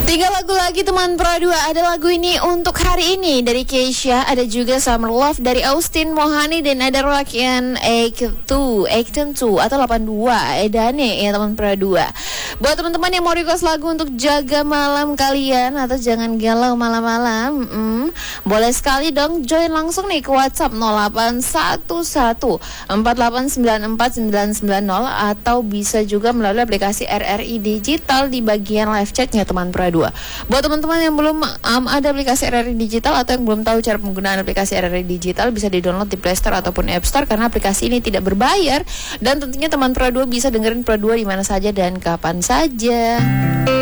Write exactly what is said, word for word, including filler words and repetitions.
Tiga lagu lagi teman Pro dua. Ada lagu ini untuk hari ini dari Keisha, ada juga Summer Love dari Austin Mohani, dan ada Rockin Act dua, Act dua atau delapan puluh dua Edane ya teman Pro dua. Buat teman-teman yang mau request lagu untuk jaga malam kalian atau jangan galau malam-malam, mm, boleh sekali dong join langsung nih ke WhatsApp nol delapan satu satu empat delapan sembilan empat sembilan sembilan nol atau bisa juga melalui aplikasi R R I Digital di bagian live chatnya teman Pro dua. Buat teman-teman yang belum um, ada aplikasi R R I Digital atau yang belum tahu cara penggunaan aplikasi R R I Digital, bisa di-download di Play Store ataupun App Store karena aplikasi ini tidak berbayar dan tentunya teman Pro dua bisa dengerin Pro dua di mana saja dan kapan saja.